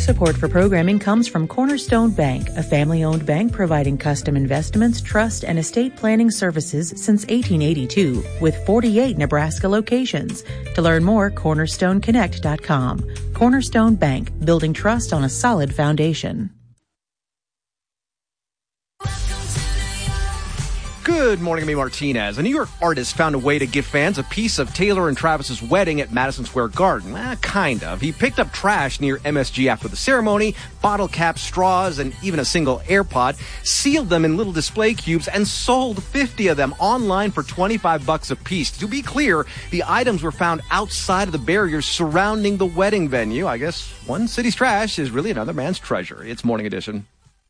Support for programming comes from Cornerstone Bank, a family-owned bank providing custom investments, trust, and estate planning services since 1882, with 48 Nebraska locations. To learn more, cornerstoneconnect.com. Cornerstone Bank, building trust on a solid foundation. Good morning, Amy Martinez. A New York artist found a way to give fans a piece of Taylor and Travis's wedding at Madison Square Garden. Kind of. He picked up trash near MSG after the ceremony, bottle caps, straws, and even a single AirPod, sealed them in little display cubes, and sold 50 of them online for $25 a piece. To be clear, the items were found outside of the barriers surrounding the wedding venue. I guess one city's trash is really another man's treasure. It's Morning Edition.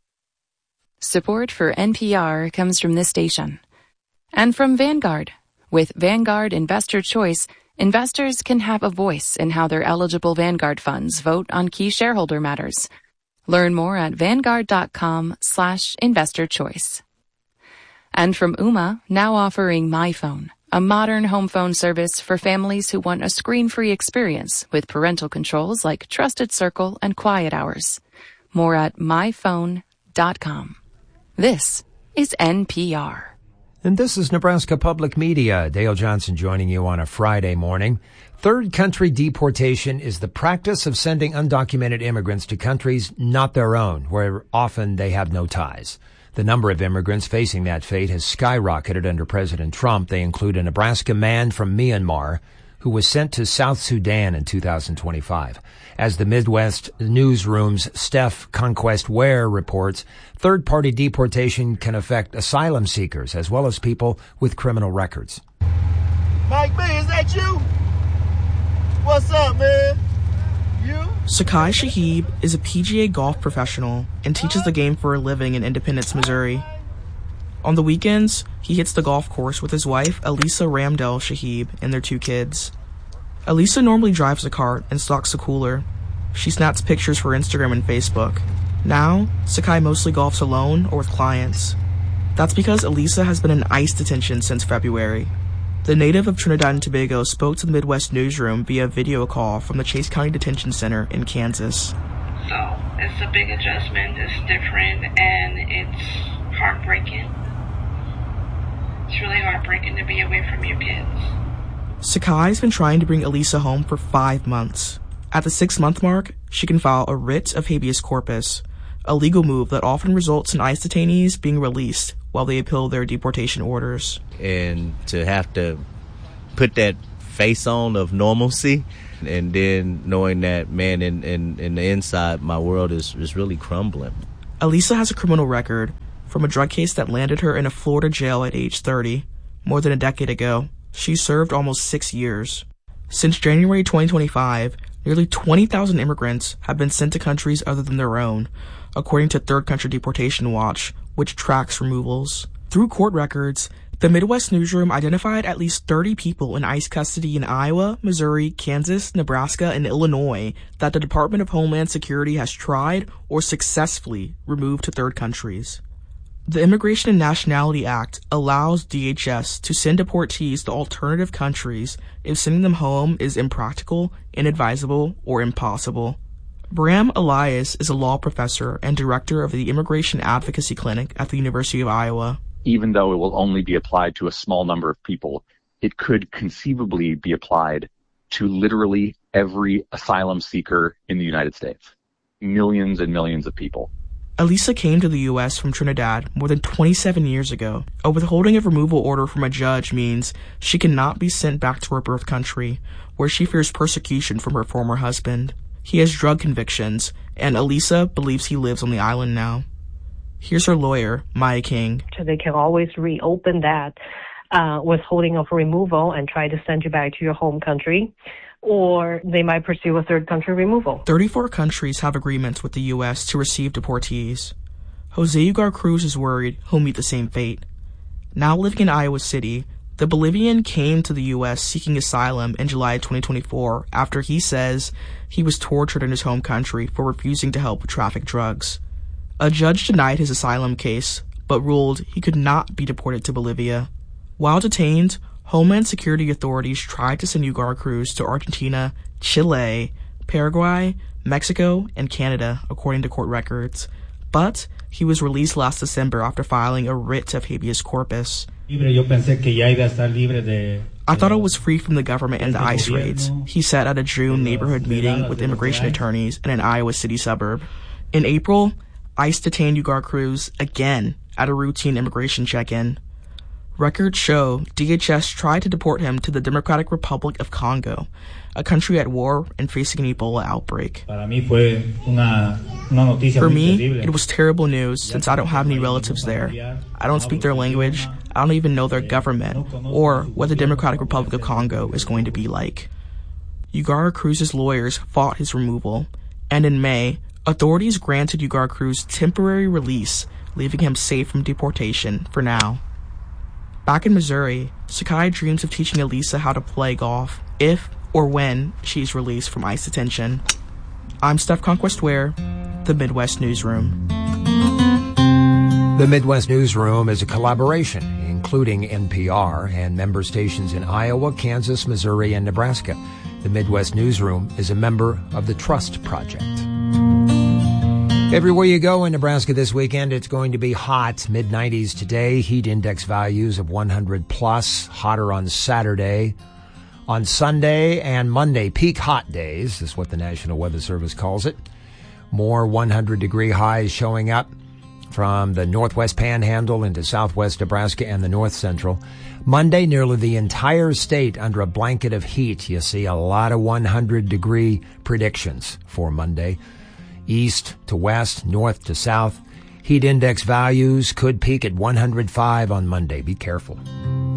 Support for NPR comes from this station. And from Vanguard. With Vanguard Investor Choice, investors can have a voice in how their eligible Vanguard funds vote on key shareholder matters. Learn more at Vanguard.com/investorchoice. And from Ooma, now offering MyPhone, a modern home phone service for families who want a screen-free experience with parental controls like Trusted Circle and Quiet Hours. More at myphone.com. This is NPR. And this is Nebraska Public Media. Dale Johnson joining you on a Friday morning. Third country deportation is the practice of sending undocumented immigrants to countries not their own, where often they have no ties. The number of immigrants facing that fate has skyrocketed under President Trump. They include a Nebraska man from Myanmar who was sent to South Sudan in 2025. As the Midwest Newsroom's Steph Conquest Ware reports, third-party deportation can affect asylum seekers as well as people with criminal records. Mike B, is that you? What's up, man? You? Sakai Shahib is a PGA golf professional and teaches the game for a living in Independence, Missouri. On the weekends, he hits the golf course with his wife, Elisa Ramdell Shahib, and their 2 kids. Elisa normally drives a cart and stocks a cooler. She snaps pictures for Instagram and Facebook. Now, Sakai mostly golfs alone or with clients. That's because Elisa has been in ICE detention since February. The native of Trinidad and Tobago spoke to the Midwest Newsroom via video call from the Chase County Detention Center in Kansas. So, it's a big adjustment, it's different, and it's heartbreaking. It's really heartbreaking to be away from your kids. Sakai's been trying to bring Elisa home for 5 months. At the 6-month mark, she can file a writ of habeas corpus, a legal move that often results in ICE detainees being released while they appeal their deportation orders. And to have to put that face on of normalcy, and then knowing that, man, in the inside, my world is really crumbling. Elisa has a criminal record from a drug case that landed her in a Florida jail at age 30, more than a decade ago. She served almost 6 years. Since January 2025, nearly 20,000 immigrants have been sent to countries other than their own, according to Third Country Deportation Watch, which tracks removals. Through court records, the Midwest Newsroom identified at least 30 people in ICE custody in Iowa, Missouri, Kansas, Nebraska, and Illinois that the Department of Homeland Security has tried or successfully removed to third countries. The Immigration and Nationality Act allows DHS to send deportees to alternative countries if sending them home is impractical, inadvisable, or impossible. Bram Elias is a law professor and director of the Immigration Advocacy Clinic at the University of Iowa. Even though it will only be applied to a small number of people, it could conceivably be applied to literally every asylum seeker in the United States. Millions and millions of people. Elisa came to the U.S. from Trinidad more than 27 years ago. A withholding of removal order from a judge means she cannot be sent back to her birth country, where she fears persecution from her former husband. He has drug convictions, and Elisa believes he lives on the island now. Here's her lawyer, Maya King. So they can always reopen that withholding of removal and try to send you back to your home country, or they might pursue a third country removal. 34 countries have agreements with the U.S. to receive deportees. Jose Ugar Cruz is worried he'll meet the same fate. Now living in Iowa City, the Bolivian came to the U.S. seeking asylum in July 2024 after he says he was tortured in his home country for refusing to help with traffic drugs. A judge denied his asylum case, but ruled he could not be deported to Bolivia. While detained, Homeland Security authorities tried to send Ugar Cruz to Argentina, Chile, Paraguay, Mexico, and Canada, according to court records. But he was released last December after filing a writ of habeas corpus. I thought I was free from the government and the ICE raids, he said at a June neighborhood meeting with immigration attorneys in an Iowa City suburb. In April, ICE detained Ugar Cruz again at a routine immigration check-in. Records show DHS tried to deport him to the Democratic Republic of Congo, a country at war and facing an Ebola outbreak. For me, it was terrible news since I don't have any relatives there. I don't speak their language, I don't even know their government, or what the Democratic Republic of Congo is going to be like. Ugar Cruz's lawyers fought his removal, and in May, authorities granted Ugar Cruz temporary release, leaving him safe from deportation for now. Back in Missouri, Sakai dreams of teaching Elisa how to play golf if or when she's released from ICE detention. I'm Steph Conquest Ware, the Midwest Newsroom. The Midwest Newsroom is a collaboration, including NPR and member stations in Iowa, Kansas, Missouri, and Nebraska. The Midwest Newsroom is a member of the Trust Project. Everywhere you go in Nebraska this weekend, it's going to be hot, mid-90s today, heat index values of 100 plus, hotter on Saturday. On Sunday and Monday, peak hot days is what the National Weather Service calls it. More 100-degree highs showing up from the northwest panhandle into southwest Nebraska and the north central. Monday, nearly the entire state under a blanket of heat. You see a lot of 100-degree predictions for Monday. East to west, north to south. Heat index values could peak at 105 on Monday. Be careful.